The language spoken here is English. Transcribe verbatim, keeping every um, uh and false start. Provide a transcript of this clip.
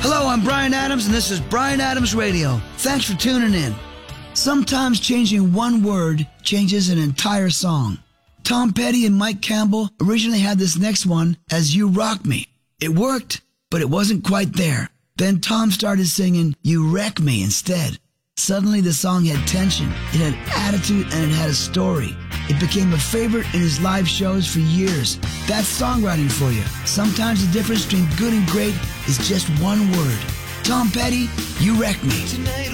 Hello, I'm Bryan Adams, and this is Bryan Adams Radio. Thanks for tuning in. Sometimes changing one word changes an entire song. Tom Petty and Mike Campbell originally had this next one as You Rock Me. It worked, but it wasn't quite there. Then Tom started singing You Wreck Me instead. Suddenly the song had tension, it had attitude, and it had a story. It became a favorite in his live shows for years. That's songwriting for you. Sometimes the difference between good and great is just one word. Tom Petty, You Wreck Me.